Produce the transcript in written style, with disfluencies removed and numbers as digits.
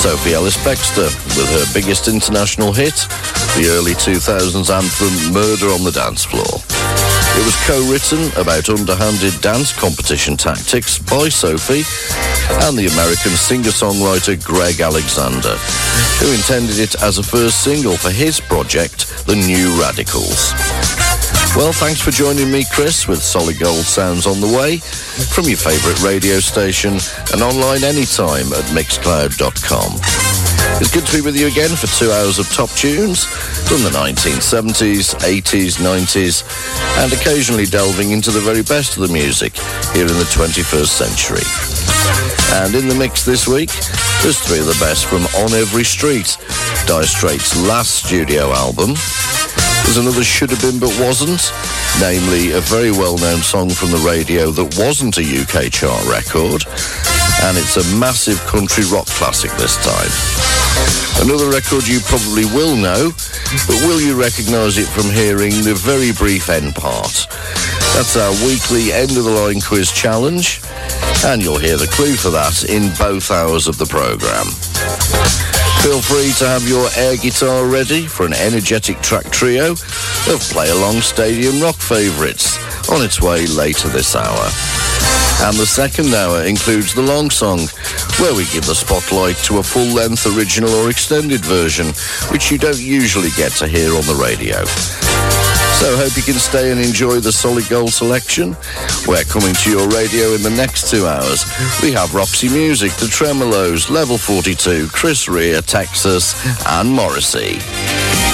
Sophie Ellis-Bextor with her biggest international hit, the early 2000s anthem Murder on the Dance Floor. It was co-written about underhanded dance competition tactics by Sophie and the American singer-songwriter Greg Alexander, who intended it as a first single for his project, The New Radicals. Well, thanks for joining me, Chris, with Solid Gold Sounds on the way from your favourite radio station and online anytime at Mixcloud.com. It's good to be with you again for 2 hours of top tunes from the 1970s, 80s, 90s, and occasionally delving into the very best of the music here in the 21st century. And in the mix this week, there's three of the best from On Every Street, Dire Straits' last studio album. There's another Should Have Been But Wasn't, namely a very well-known song from the radio that wasn't a UK chart record, and it's a massive country rock classic this time. Another record you probably will know, but will you recognise it from hearing the very brief end part? That's our weekly end-of-the-line quiz challenge, and you'll hear the clue for that in both hours of the programme. Feel free to have your air guitar ready for an energetic track trio of play-along stadium rock favourites on its way later this hour. And the second hour includes the long song, where we give the spotlight to a full-length original or extended version, which you don't usually get to hear on the radio. So hope you can stay and enjoy the Solid Gold selection. We're coming to your radio in the next 2 hours. We have Roxy Music, The Tremolos, Level 42, Chris Rea, Texas, and Morrissey.